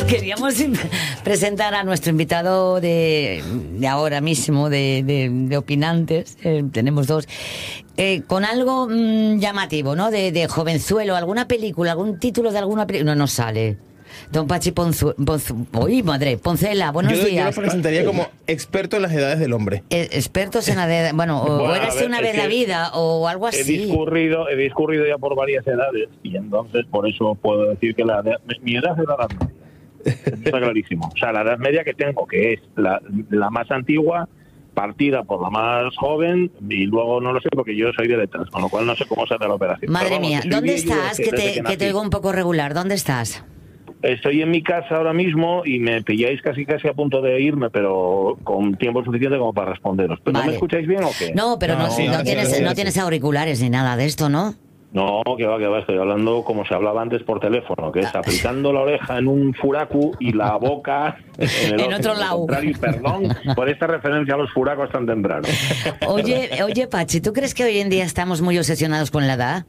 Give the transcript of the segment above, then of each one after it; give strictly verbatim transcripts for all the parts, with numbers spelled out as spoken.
Queríamos presentar a nuestro invitado de, de ahora mismo, de, de, de opinantes, eh, tenemos dos, eh, con algo mmm, llamativo, ¿no? De, de jovenzuelo, alguna película, algún título de alguna película. No nos sale. Don Pachi Ponzu, Ponzu, uy, madre, Poncela, buenos yo, días. Yo lo presentaría como experto en las edades del hombre. Eh, expertos en la edad, bueno, o, bueno, o érase una vez la vida, o algo así. He discurrido, he discurrido ya por varias edades, y entonces por eso puedo decir que la edad, mi edad es la edad media. Está clarísimo. O sea, la edad media que tengo, que es la, la más antigua, partida por la más joven, y luego no lo sé porque yo soy de letras, con lo cual no sé cómo se hace la operación. Madre Pero, vamos, mía, ¿dónde estás? Que te, que, que te oigo un poco regular. ¿Dónde estás? Estoy en mi casa ahora mismo y me pilláis casi casi a punto de irme, pero con tiempo suficiente como para responderos. ¿Pero vale. ¿No me escucháis bien o qué? No, pero no, no, sí, no, tienes, sí, no tienes auriculares ni nada de esto, ¿no? No, que va, que va, estoy hablando como se hablaba antes por teléfono, que es aplicando la oreja en un furacu y la boca en, el en otro lado. Perdón por esta referencia a los furacos tan temprano. Oye, oye, Pachi, ¿tú crees que hoy en día estamos muy obsesionados con la edad?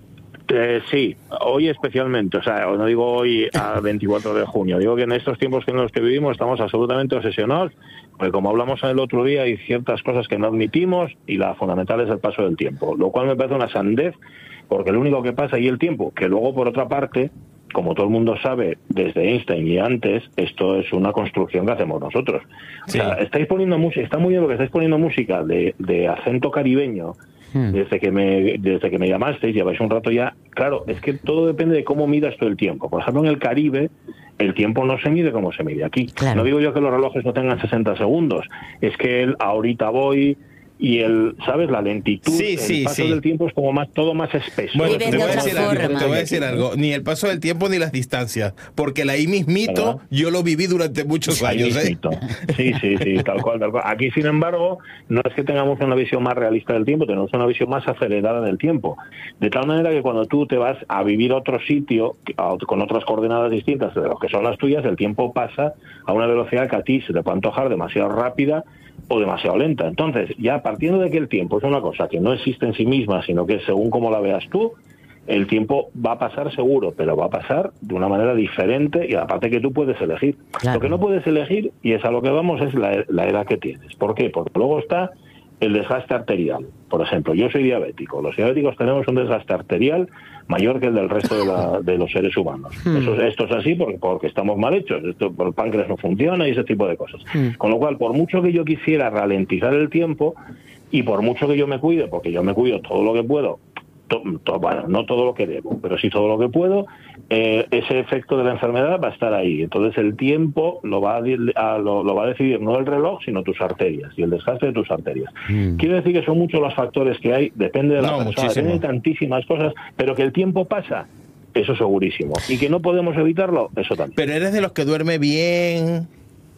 Eh, sí, hoy especialmente, o sea, no digo hoy a veinticuatro de junio, digo que en estos tiempos en los que vivimos estamos absolutamente obsesionados, porque como hablamos el otro día hay ciertas cosas que no admitimos y la fundamental es el paso del tiempo, lo cual me parece una sandez, porque lo único que pasa y el tiempo, que luego por otra parte, como todo el mundo sabe desde Einstein y antes, esto es una construcción que hacemos nosotros. Sí. O sea, estáis poniendo música, está muy bien lo que estáis poniendo música de, de acento caribeño. Desde que me desde que me llamasteis, lleváis un rato ya. Claro, es que todo depende de cómo midas tú el tiempo. Por ejemplo, en el Caribe, el tiempo no se mide como se mide aquí. Claro. No digo yo que los relojes no tengan sesenta segundos. Es que el ahorita voy y el, ¿sabes? La lentitud, sí, el sí, paso sí. del tiempo es como más todo más espeso. Bueno, te voy, a decir algo, te voy a decir algo. Ni el paso del tiempo ni las distancias. Porque la ahí mismito, ¿verdad? Yo lo viví durante muchos ahí años. ¿eh? Sí, sí, sí, tal cual, tal cual. Aquí, sin embargo, no es que tengamos una visión más realista del tiempo, tenemos una visión más acelerada del tiempo. De tal manera que cuando tú te vas a vivir a otro sitio, con otras coordenadas distintas de lo que son las tuyas, el tiempo pasa a una velocidad que a ti se te puede antojar demasiado rápida o demasiado lenta. Entonces, ya partiendo de que el tiempo es una cosa que no existe en sí misma, sino que según como la veas tú, el tiempo va a pasar seguro, pero va a pasar de una manera diferente y aparte que tú puedes elegir. Claro. Lo que no puedes elegir, y es a lo que vamos, es la, la edad que tienes. ¿Por qué? Porque luego está el desgaste arterial. Por ejemplo, yo soy diabético. Los diabéticos tenemos un desgaste arterial mayor que el del resto de, la, de los seres humanos. Hmm. Eso, esto es así porque, porque estamos mal hechos. Esto, el páncreas no funciona y ese tipo de cosas. Hmm. Con lo cual, por mucho que yo quisiera ralentizar el tiempo y por mucho que yo me cuide, porque yo me cuido todo lo que puedo, to, to, bueno, no todo lo que debo, pero sí todo lo que puedo, eh, ese efecto de la enfermedad va a estar ahí. Entonces el tiempo lo va a, a, lo, lo va a decidir no el reloj, sino tus arterias y el desgaste de tus arterias. Mm. Quiere decir que son muchos los factores que hay, depende de la no, persona, muchísimo. depende de tantísimas cosas, pero que el tiempo pasa, eso segurísimo. Y que no podemos evitarlo, eso también. Pero eres de los que duerme bien.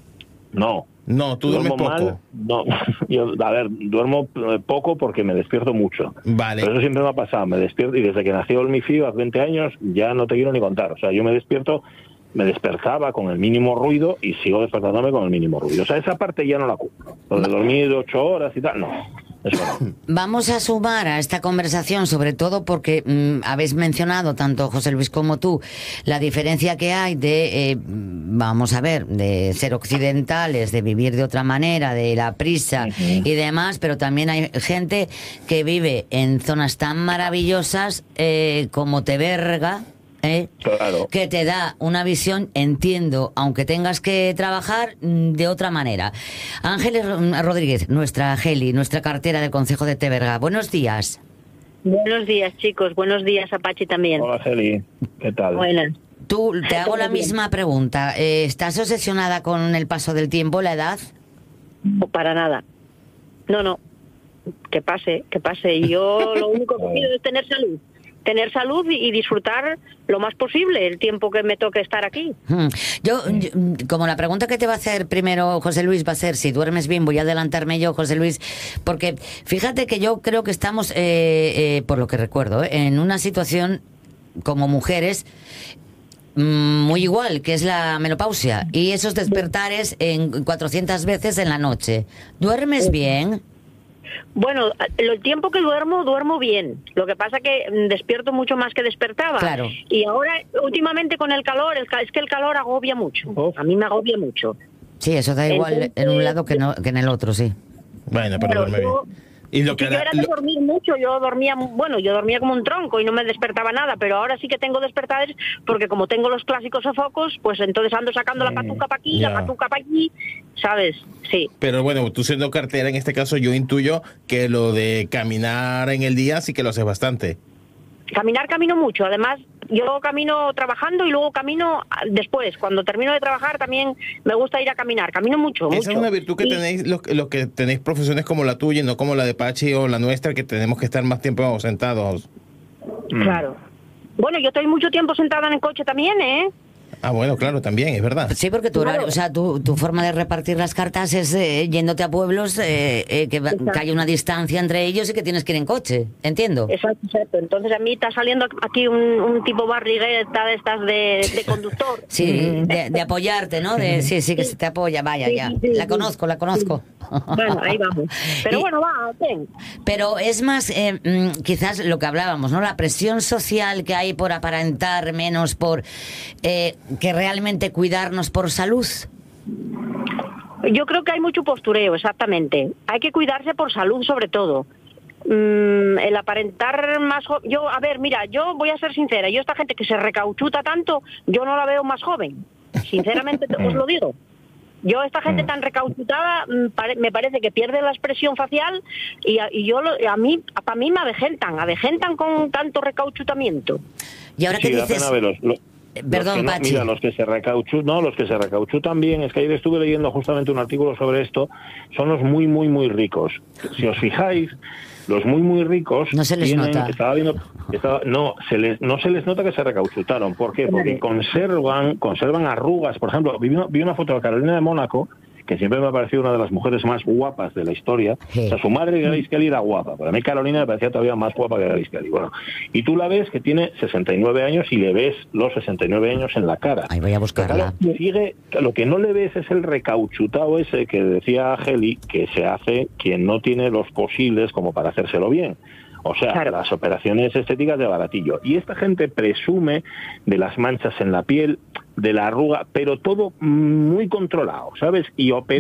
No. No, tú duermes poco. Mal, no, yo, a ver, duermo poco porque me despierto mucho. Vale. Pero eso siempre me ha pasado, me despierto y desde que nació el mi fío hace veinte años ya no te quiero ni contar. O sea, yo me despierto, me despertaba con el mínimo ruido y sigo despertándome con el mínimo ruido. O sea, esa parte ya no la cumplo. Lo de dormir ocho horas y tal, no. Eso no. Vamos a sumar a esta conversación, sobre todo porque mmm, habéis mencionado, tanto José Luis como tú, la diferencia que hay de, eh, vamos a ver, de ser occidentales, de vivir de otra manera, de la prisa uh-huh. y demás, pero también hay gente que vive en zonas tan maravillosas eh, como Teverga, ¿Eh? Claro. que te da una visión, entiendo, aunque tengas que trabajar de otra manera. Ángeles Rodríguez, nuestra Geli, nuestra cartera del Concejo de Teverga. Buenos días. Buenos días, chicos. Buenos días, Apache también. Hola, Geli. ¿Qué tal? Buenas. Tú, te hago la misma pregunta. ¿Estás obsesionada con el paso del tiempo, la edad? No, para nada. No, no. Que pase, que pase. Y yo lo único que pido es tener salud. Tener salud y disfrutar lo más posible el tiempo que me toque estar aquí. Yo, yo, como la pregunta que te va a hacer primero José Luis va a ser si duermes bien, voy a adelantarme yo, José Luis, porque fíjate que yo creo que estamos, eh, eh, por lo que recuerdo, eh, en una situación como mujeres muy igual, que es la menopausia y esos despertares en cuatrocientas veces en la noche. ¿Duermes bien? Bueno, el tiempo que duermo, duermo bien. Lo que pasa que despierto mucho más que despertaba. Claro. Y ahora, últimamente con el calor, el, es que el calor agobia mucho. Oh. A mí me agobia mucho. Sí, eso da igual Entonces, en un lado que, no, que en el otro, sí. Bueno, pero Pero duerme bien. yo- Y lo Sí, que yo da- era de lo- dormir mucho, yo dormía, bueno, yo dormía como un tronco y no me despertaba nada, pero ahora sí que tengo despertares porque como tengo los clásicos sofocos, pues entonces ando sacando la patuca para aquí, ya. la patuca para allí, ¿sabes? Sí. Pero bueno, tú siendo cartera, en este caso yo intuyo que lo de caminar en el día sí que lo haces bastante. Caminar camino mucho, además yo camino trabajando y luego camino después, cuando termino de trabajar también me gusta ir a caminar, camino mucho, Esa mucho. es una virtud que Y- tenéis los, los que tenéis profesiones como la tuya y no como la de Pachi o la nuestra, que tenemos que estar más tiempo sentados. Claro. Bueno, yo estoy mucho tiempo sentada en el coche también, ¿eh? Ah, bueno, claro, también, es verdad. Sí, porque tu horario, Claro. o sea, tu, tu forma de repartir las cartas es eh, yéndote a pueblos eh, eh, que, va- Exacto. que haya una distancia entre ellos y que tienes que ir en coche, entiendo. Exacto, exacto. Entonces a mí está saliendo aquí un, un tipo barrigueta de estas de, de conductor. Sí, de, de apoyarte, ¿no? De, sí, sí, que se te apoya, vaya, Sí, ya. sí, sí, La sí. conozco, la conozco. Bueno, ahí vamos. Pero Y- bueno, va, bien. Pero es más, eh, mm, quizás lo que hablábamos, ¿no? La presión social que hay por aparentar menos, por eh, que realmente cuidarnos por salud. Yo creo que hay mucho postureo, exactamente. Hay que cuidarse por salud, sobre todo. Mm, el aparentar más jo- yo a ver, mira, yo voy a ser sincera, yo esta gente que se recauchuta tanto, yo no la veo más joven, sinceramente te- os lo digo. Yo esta gente tan recauchutada mm, pare- me parece que pierde la expresión facial y, a, y yo lo- a mí para mí me avejentan, avejentan con tanto recauchutamiento. Y ahora Sí, que da dices... pena verlos. Lo- Eh, Perdón, los que no- Pachi. Mira, los que se recauchutan, no, los que se recauchutan bien, es que ayer estuve leyendo justamente un artículo sobre esto, son los muy, muy, muy ricos. Si os fijáis, los muy, muy ricos No se les tienen- nota. Estaba viendo, estaba- no, se les, no se les nota que se recauchutaron. ¿Por qué? Porque conservan, conservan arrugas. Por ejemplo, vi una, vi una foto de Carolina de Mónaco, que siempre me ha parecido una de las mujeres más guapas de la historia. Sí. O sea, su madre, Grace Kelly, era guapa, pero a mí Carolina me parecía todavía más guapa que Grace Kelly. Bueno, y tú la ves que tiene sesenta y nueve años y le ves los sesenta y nueve años en la cara. Ahí voy a buscarla. Claro, sigue, lo que no le ves es el recauchutado ese que decía Geli, que se hace quien no tiene los posibles como para hacérselo bien. O sea, Claro. las operaciones estéticas de baratillo. Y esta gente presume de las manchas en la piel, de la arruga, pero todo muy controlado, ¿sabes? Y opera